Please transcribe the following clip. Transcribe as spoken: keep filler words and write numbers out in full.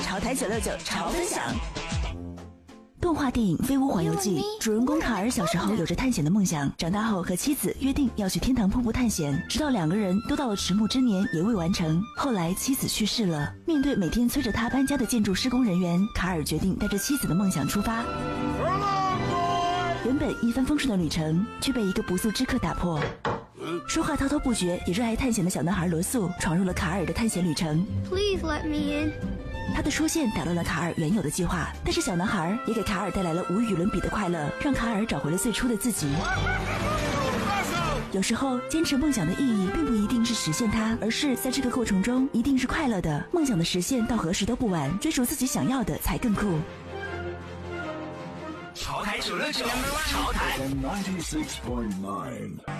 潮台九六九潮分享。动画电影《飞屋环游记》，主人公卡尔小时候有着探险的梦想，长大后和妻子约定要去天堂瀑布探险，直到两个人都到了迟暮之年也未完成。后来妻子去世了，面对每天催着他搬家的建筑施工人员，卡尔决定带着妻子的梦想出发。原本一帆风顺的旅程，却被一个不速之客打破。说话滔滔不绝也热爱探险的小男孩罗素闯入了卡尔的探险旅程。 Please let me in。 他的出现打乱了卡尔原有的计划，但是小男孩也给卡尔带来了无与伦比的快乐，让卡尔找回了最初的自己。有时候坚持梦想的意义并不一定是实现它，而是在这个过程中一定是快乐的。梦想的实现到何时都不晚，追逐自己想要的才更酷。 潮台九六九，潮台。 ninety-six point nine